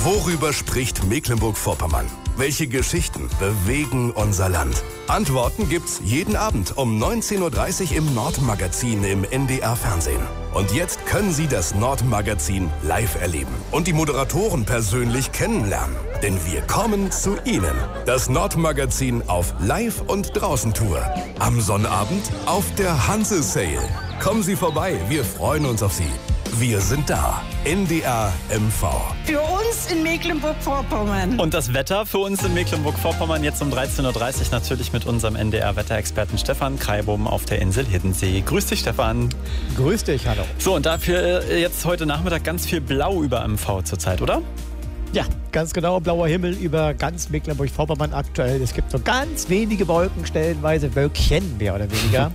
Worüber spricht Mecklenburg-Vorpommern? Welche Geschichten bewegen unser Land? Antworten gibt's jeden Abend um 19:30 Uhr im Nordmagazin im NDR Fernsehen. Und jetzt können Sie das Nordmagazin live erleben und die Moderatoren persönlich kennenlernen. Denn wir kommen zu Ihnen. Das Nordmagazin auf Live- und Draußen-Tour. Am Sonnabend auf der Hanse Sale. Kommen Sie vorbei, wir freuen uns auf Sie. Wir sind da. NDR MV. Für uns in Mecklenburg-Vorpommern. Und das Wetter für uns in Mecklenburg-Vorpommern jetzt um 13:30 Uhr natürlich mit unserem NDR-Wetterexperten Stefan Kreibum auf der Insel Hiddensee. Grüß dich, Stefan. Grüß dich, hallo. So, und dafür jetzt heute Nachmittag ganz viel Blau über MV zurzeit, oder? Ja, ganz genau. Blauer Himmel über ganz Mecklenburg-Vorpommern aktuell. Es gibt so ganz wenige Wolken, stellenweise Wölkchen mehr oder weniger.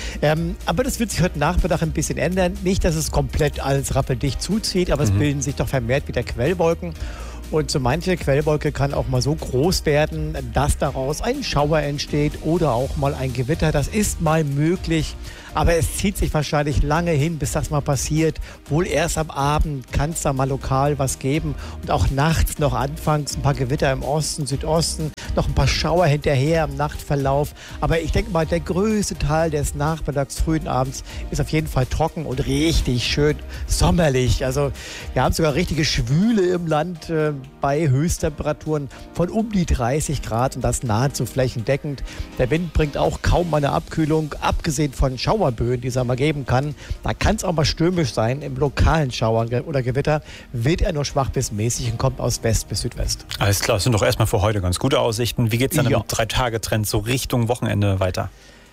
Aber das wird sich heute Nachmittag ein bisschen ändern. Nicht, dass es komplett alles rappeldicht zuzieht, aber es bilden sich doch vermehrt wieder Quellwolken. Und so manche Quellwolke kann auch mal so groß werden, dass daraus ein Schauer entsteht oder auch mal ein Gewitter. Das ist mal möglich, aber es zieht sich wahrscheinlich lange hin, bis das mal passiert. Wohl erst am Abend kann es da mal lokal was geben und auch nachts noch anfangs ein paar Gewitter im Osten, Südosten, noch ein paar Schauer hinterher im Nachtverlauf. Aber ich denke mal, der größte Teil des Nachmittags, frühen Abends ist auf jeden Fall trocken und richtig schön sommerlich. Also wir haben sogar richtige Schwüle im Land bei Höchsttemperaturen von um die 30 Grad und das nahezu flächendeckend. Der Wind bringt auch kaum eine Abkühlung, abgesehen von Schauerböen, die es einmal geben kann. Da kann es auch mal stürmisch sein. Im lokalen Schauer oder Gewitter wird er nur schwach bis mäßig und kommt aus West bis Südwest. Alles klar, das sind doch erstmal für heute ganz gute Aussichten. Wie geht es dann im 3-Tage-Trend so Richtung Wochenende weiter?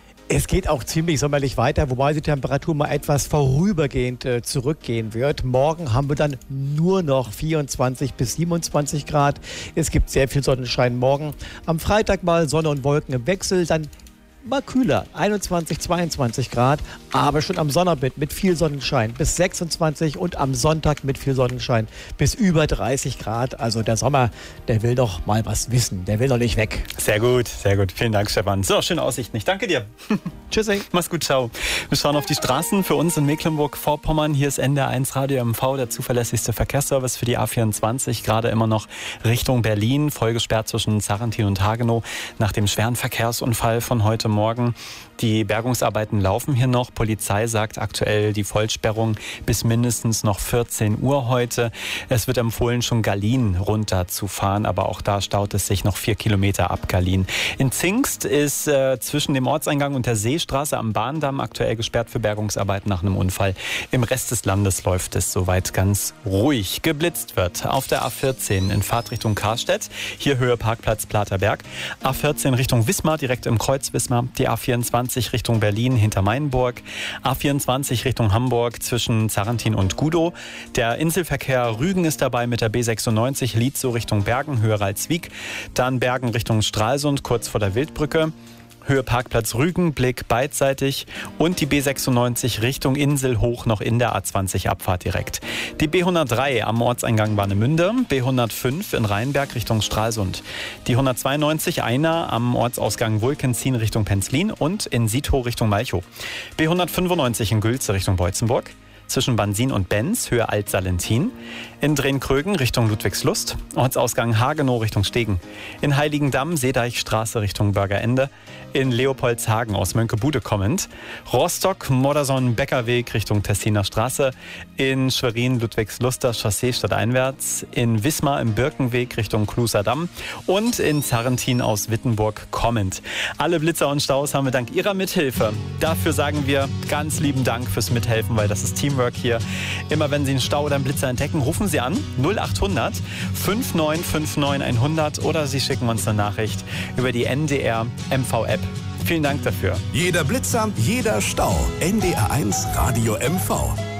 Es geht auch ziemlich sommerlich weiter, wobei die Temperatur mal etwas vorübergehend zurückgehen wird. Morgen haben wir dann nur noch 24 bis 27 Grad. Es gibt sehr viel Sonnenschein morgen. Am Freitag mal Sonne und Wolken im Wechsel, dann mal kühler, 21, 22 Grad, aber schon am Sonnabend mit viel Sonnenschein bis 26 und am Sonntag mit viel Sonnenschein bis über 30 Grad. Also der Sommer, der will doch mal was wissen, der will doch nicht weg. Sehr gut, sehr gut. Vielen Dank, Stefan. So, schöne Aussichten. Ich danke dir. Tschüssi. Mach's gut, ciao. Wir schauen auf die Straßen für uns in Mecklenburg-Vorpommern. Hier ist NDR1 Radio MV, der zuverlässigste Verkehrsservice für die A24. Gerade immer noch Richtung Berlin, vollgesperrt zwischen Sarrentin und Hagenow nach dem schweren Verkehrsunfall von heute Morgen. Die Bergungsarbeiten laufen hier noch. Polizei sagt aktuell die Vollsperrung bis mindestens noch 14 Uhr heute. Es wird empfohlen, schon Gallien runterzufahren, aber auch da staut es sich noch 4 Kilometer ab Gallien. In Zingst ist zwischen dem Ortseingang und der Seestraße am Bahndamm aktuell gesperrt für Bergungsarbeiten nach einem Unfall. Im Rest des Landes läuft es soweit ganz ruhig. Geblitzt wird auf der A14 in Fahrtrichtung Karstedt. Hier Höhe Parkplatz Platerberg. A14 Richtung Wismar, direkt im Kreuz Wismar. Die A24 Richtung Berlin hinter Mainburg, A24 Richtung Hamburg zwischen Sarrentin und Gudow. Der Inselverkehr Rügen ist dabei mit der B96 Lietzow Richtung Bergen, Höhe Ralswiek. Dann Bergen Richtung Stralsund, kurz vor der Wildbrücke. Höhe Parkplatz Rügen, Blick beidseitig und die B96 Richtung Insel hoch noch in der A20 Abfahrt direkt. Die B103 am Ortseingang Warnemünde, B105 in Rheinberg Richtung Stralsund. Die 192 Einer am Ortsausgang Wulkenzien Richtung Penzlin und in Siethow Richtung Malchow. B195 in Gülze Richtung Beutzenburg. Zwischen Bansin und Benz, Höhe Alt-Salentin. In Drehn-Krögen Richtung Ludwigslust. Ortsausgang Hagenow Richtung Stegen. In Heiligendamm Seedeichstraße Richtung Bürgerende. In Leopoldshagen aus Mönckebude kommend. Rostock Modersohn-Beckerweg Richtung Tessiner Straße. In Schwerin Ludwigsluster Chaussee stadteinwärts. In Wismar im Birkenweg Richtung Kluserdamm. Und in Sarrentin aus Wittenburg kommend. Alle Blitzer und Staus haben wir dank Ihrer Mithilfe. Dafür sagen wir ganz lieben Dank fürs Mithelfen, weil das ist Teamwork hier. Immer wenn Sie einen Stau oder einen Blitzer entdecken, rufen Sie an 0800 5959 100 oder Sie schicken uns eine Nachricht über die NDR MV-App. Vielen Dank dafür. Jeder Blitzer, jeder Stau. NDR1 Radio MV.